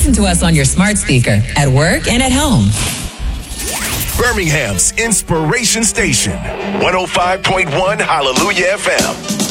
Listen to us on your smart speaker, at work and at home. Birmingham's Inspiration Station, 105.1 Hallelujah FM.